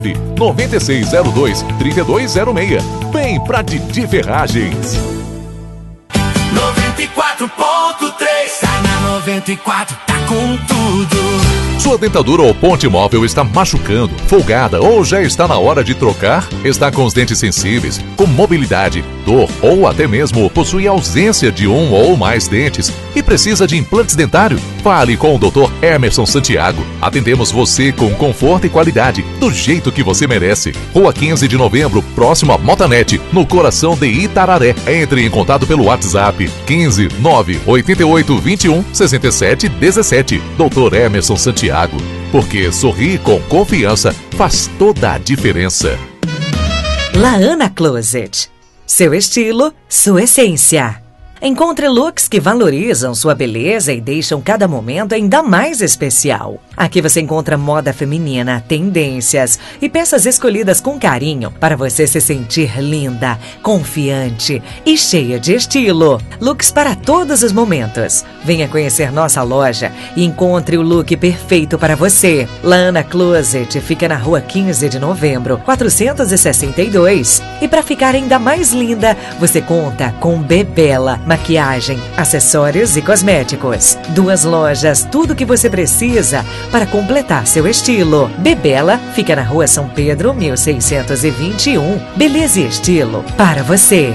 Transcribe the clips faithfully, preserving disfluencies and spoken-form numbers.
nove seis zero dois, três dois zero seis. Vem pra Didi Ferragens. noventa e quatro ponto três, tá na noventa e quatro, tá com tudo. Sua dentadura ou ponte móvel está machucando, folgada ou já está na hora de trocar? Está com os dentes sensíveis, com mobilidade, dor ou até mesmo possui ausência de um ou mais dentes e precisa de implantes dentários? Fale com o doutor Emerson Santiago. Atendemos você com conforto e qualidade, do jeito que você merece. Rua quinze de novembro, próximo a Motanet, no coração de Itararé. Entre em contato pelo WhatsApp quinze, nove, oito oito, vinte e um, sessenta e sete, dezessete. doutor Emerson Santiago. Porque sorrir com confiança faz toda a diferença. Laana Closet. Seu estilo, sua essência. Encontre looks que valorizam sua beleza e deixam cada momento ainda mais especial. Aqui você encontra moda feminina, tendências e peças escolhidas com carinho para você se sentir linda, confiante e cheia de estilo. Looks para todos os momentos. Venha conhecer nossa loja e encontre o look perfeito para você. Laana Closet fica na rua quinze de novembro, quatrocentos e sessenta e dois. E para ficar ainda mais linda, você conta com Bebela, maquiagem, acessórios e cosméticos. Duas lojas, tudo que você precisa para completar seu estilo. Bebela fica na rua São Pedro, mil seiscentos e vinte e um. Beleza e estilo para você.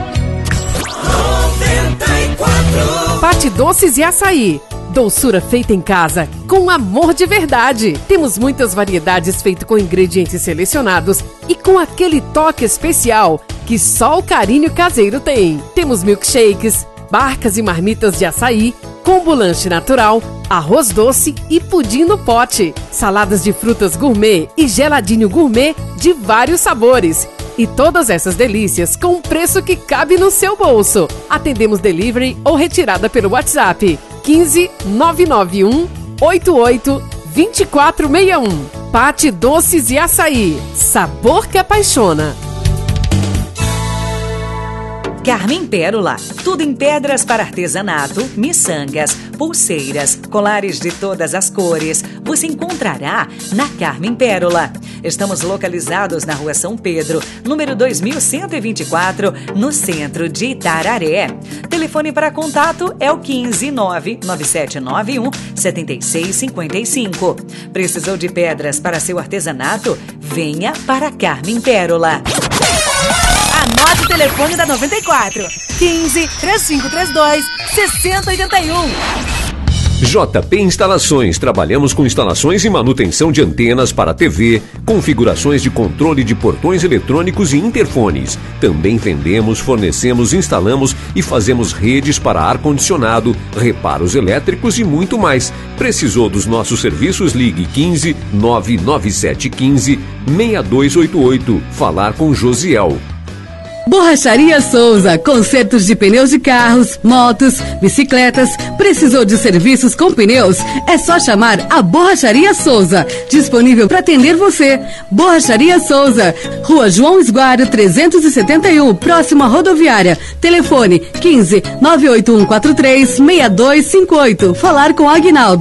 noventa e quatro. Pati Doces e Açaí. Doçura feita em casa, com amor de verdade. Temos muitas variedades feitas com ingredientes selecionados e com aquele toque especial que só o carinho caseiro tem. Temos milkshakes, barcas e marmitas de açaí, combo lanche natural, arroz doce e pudim no pote, saladas de frutas gourmet e geladinho gourmet de vários sabores. E todas essas delícias com um preço que cabe no seu bolso. Atendemos delivery ou retirada pelo WhatsApp quinze, nove nove um, oito oito, dois quatro seis um. Pati Doces e Açaí. Sabor que apaixona. Carmen Pérola, tudo em pedras para artesanato, miçangas, pulseiras, colares de todas as cores, você encontrará na Carmen Pérola. Estamos localizados na rua São Pedro, número dois mil cento e vinte e quatro, no centro de Itararé. Telefone para contato é o quinze, nove nove sete nove um, sete seis cinco cinco. Precisou de pedras para seu artesanato? Venha para Carmen Pérola. Anote o telefone da noventa e quatro, quinze, três cinco três dois, seis zero oito um. J P Instalações. Trabalhamos com instalações e manutenção de antenas para T V, configurações de controle de portões eletrônicos e interfones. Também vendemos, fornecemos, instalamos e fazemos redes para ar-condicionado, reparos elétricos e muito mais. Precisou dos nossos serviços? Ligue quinze, nove nove sete um cinco, seis dois oito oito. Falar com Josiel. Borracharia Souza, consertos de pneus de carros, motos, bicicletas. Precisou de serviços com pneus? É só chamar a Borracharia Souza, disponível para atender você. Borracharia Souza, Rua João Esguário trezentos e setenta e um, próximo à rodoviária. Telefone quinze, nove oito um quatro três, seis dois cinco oito. Falar com Aguinaldo.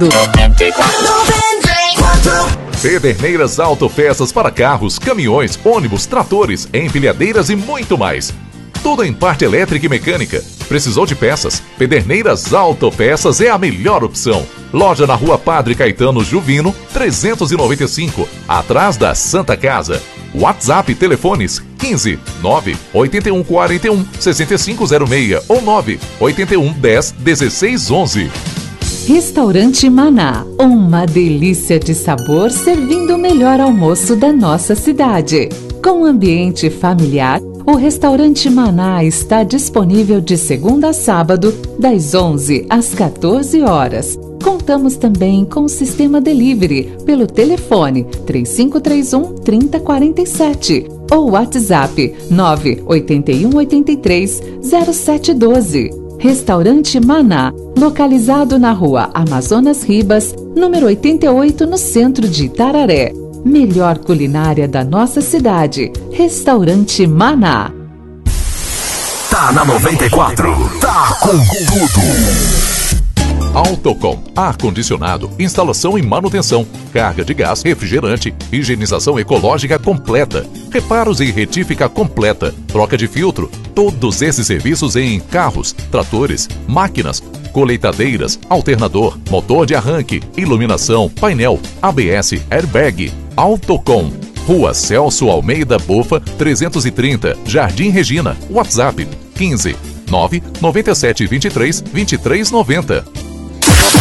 Pederneiras Autopeças para carros, caminhões, ônibus, tratores, empilhadeiras e muito mais. Tudo em parte elétrica e mecânica. Precisou de peças? Pederneiras Autopeças é a melhor opção. Loja na Rua Padre Caetano Juvino, trezentos e noventa e cinco, atrás da Santa Casa. WhatsApp e telefones quinze, nove oito um quatro um, seis cinco zero seis ou nove oito um dez, dezesseis onze. Restaurante Maná, uma delícia de sabor servindo o melhor almoço da nossa cidade. Com ambiente familiar, o Restaurante Maná está disponível de segunda a sábado, das onze às quatorze horas. Contamos também com o sistema delivery pelo telefone três cinco três um, três zero quatro sete ou WhatsApp nove oito um oito três, zero sete um dois. Restaurante Maná, localizado na Rua Amazonas Ribas, número oitenta e oito, no centro de Itararé. Melhor culinária da nossa cidade. Restaurante Maná. Tá na noventa e quatro. Tá com tudo. Autocom, ar-condicionado, instalação e manutenção, carga de gás, refrigerante, higienização ecológica completa, reparos e retífica completa, troca de filtro, todos esses serviços em carros, tratores, máquinas, colheitadeiras, alternador, motor de arranque, iluminação, painel, A B S, airbag. Autocom, Rua Celso Almeida Bofa, trezentos e trinta, Jardim Regina, WhatsApp quinze, nove nove sete, vinte e três, vinte e três noventa.